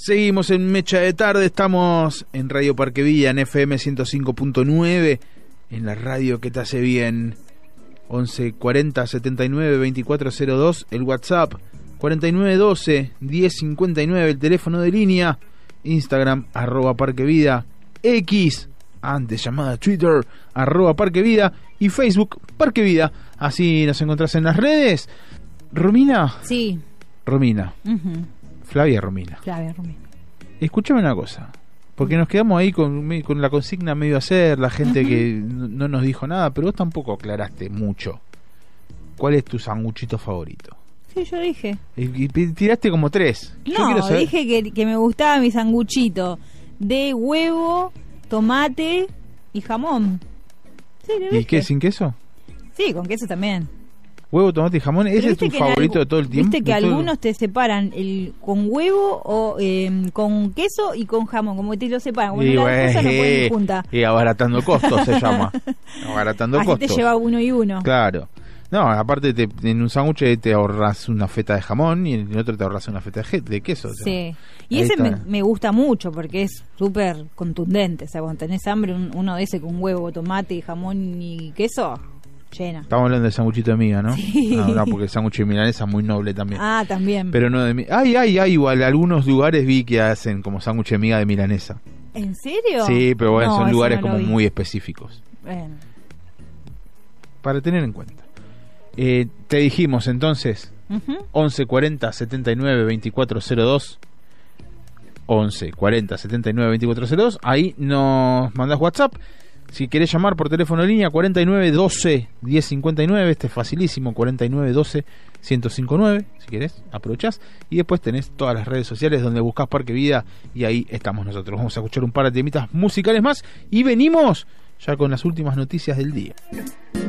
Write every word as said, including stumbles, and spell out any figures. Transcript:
Seguimos en Mecha de Tarde, estamos en Radio Parque Villa, en F M ciento cinco punto nueve, en la radio que te hace bien. Once cuarenta setenta y nueve veinticuatro cero dos, el WhatsApp cuarenta y nueve doce diez cincuenta y nueve, el teléfono de línea, Instagram arroba Parque Vida, X, antes llamada Twitter, arroba Parque Vida, y Facebook Parque Vida. Así nos encontrás en las redes. Romina. Sí. Romina. Uh-huh. Flavia Romina. Flavia Romina. Escúchame una cosa, porque nos quedamos ahí con, con la consigna medio a hacer, la gente uh-huh. que no, no nos dijo nada, pero vos tampoco aclaraste mucho. ¿Cuál es tu sanguchito favorito? Sí, yo dije. Y, y tiraste como tres. No, yo quiero saber... dije que, que me gustaba mi sanguchito de huevo, tomate y jamón. Sí, lo ¿Y dije. qué, sin queso? Sí, con queso también. Huevo, tomate y jamón, ¿ese es tu favorito de todo el tiempo? Viste que todo... algunos te separan el con huevo o eh, con queso y con jamón, como que te lo separan, como y las bueno, cosas no pueden ir juntas. Y abaratando costos se llama. Abaratando Así costos. te lleva uno y uno. Claro. No, aparte te, en un sándwich te ahorras una feta de jamón y en el otro te ahorras una feta de, de queso. O sea, sí. Y ese me, me gusta mucho porque es súper contundente. O sea, cuando tenés hambre, un, uno de ese con huevo, tomate, jamón y queso, llena. Estamos hablando del sanguchito de miga, ¿no? Sí. No, no, porque el sándwich de milanesa es muy noble también. Ah, también. Pero no de miga. Ay, ay, ay, igual algunos lugares vi que hacen como sándwich de miga de milanesa. ¿En serio? Sí, pero bueno, no, son lugares no como vi. muy específicos. Bueno. Para tener en cuenta. Eh, te dijimos entonces uh-huh. once cuarenta setenta y nueve veinticuatro cero dos, once cuarenta setenta y nueve veinticuatro cero dos, ahí nos mandás WhatsApp. Si querés llamar por teléfono en línea, cuarenta y nueve doce diez cincuenta y nueve, este es facilísimo, cuarenta y nueve doce ciento cincuenta y nueve, si querés, aprovechás. Y después tenés todas las redes sociales donde buscás Parque Vida y ahí estamos nosotros. Vamos a escuchar un par de temitas musicales más y venimos ya con las últimas noticias del día.